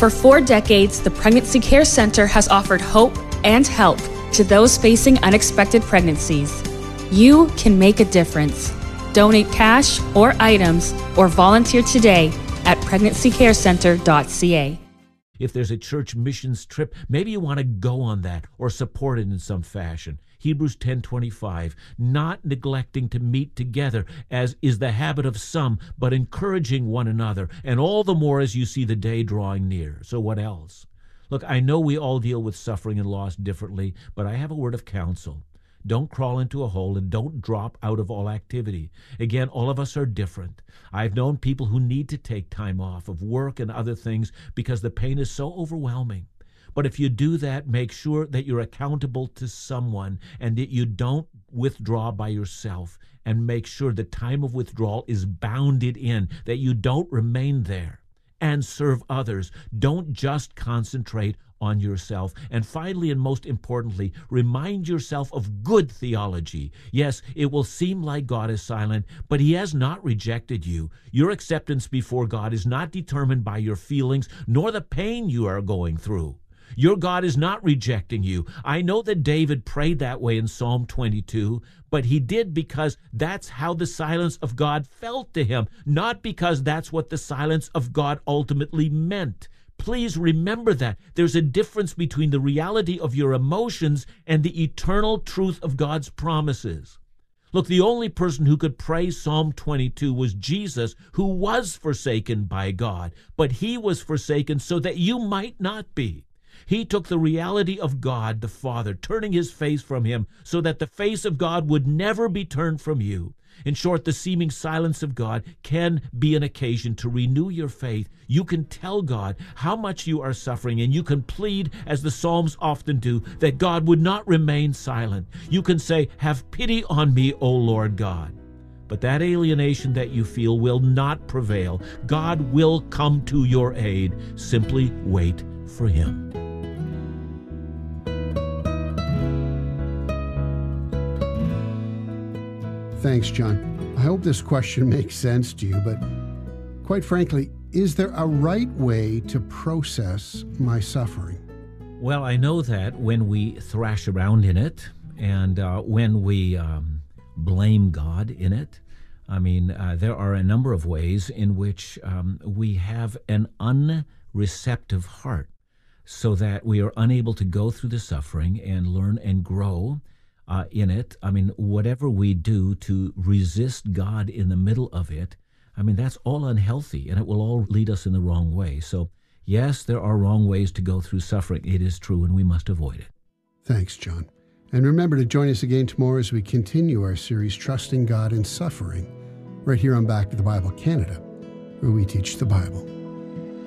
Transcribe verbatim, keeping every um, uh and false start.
For four decades, the Pregnancy Care Center has offered hope and help to those facing unexpected pregnancies. You can make a difference. Donate cash or items or volunteer today at pregnancy care center dot c a. If there's a church missions trip, maybe you want to go on that or support it in some fashion. Hebrews ten twenty-five, not neglecting to meet together, as is the habit of some, but encouraging one another, and all the more as you see the day drawing near. So what else? Look, I know we all deal with suffering and loss differently, but I have a word of counsel. Don't crawl into a hole and don't drop out of all activity. Again, all of us are different. I've known people who need to take time off of work and other things because the pain is so overwhelming. But if you do that, make sure that you're accountable to someone and that you don't withdraw by yourself, and make sure the time of withdrawal is bounded in, that you don't remain there, and serve others. Don't just concentrate on yourself. And finally, and most importantly, remind yourself of good theology. Yes, it will seem like God is silent, but He has not rejected you. Your acceptance before God is not determined by your feelings nor the pain you are going through. Your God is not rejecting you. I know that David prayed that way in Psalm twenty-two, but he did because that's how the silence of God felt to him, not because that's what the silence of God ultimately meant. Please remember that. There's a difference between the reality of your emotions and the eternal truth of God's promises. Look, the only person who could pray Psalm twenty-two was Jesus, who was forsaken by God, but He was forsaken so that you might not be. He took the reality of God the Father, turning His face from Him so that the face of God would never be turned from you. In short, the seeming silence of God can be an occasion to renew your faith. You can tell God how much you are suffering, and you can plead, as the Psalms often do, that God would not remain silent. You can say, "Have pity on me, O Lord God." But that alienation that you feel will not prevail. God will come to your aid. Simply wait for Him. Thanks, John. I hope this question makes sense to you, but quite frankly, is there a right way to process my suffering? Well, I know that when we thrash around in it and uh, when we um, blame God in it, I mean, uh, there are a number of ways in which um, we have an unreceptive heart so that we are unable to go through the suffering and learn and grow Uh, in it. I mean, whatever we do to resist God in the middle of it, I mean, that's all unhealthy, and it will all lead us in the wrong way. So, yes, there are wrong ways to go through suffering. It is true, and we must avoid it. Thanks, John. And remember to join us again tomorrow as we continue our series, Trusting God in Suffering, right here on Back to the Bible Canada, where we teach the Bible.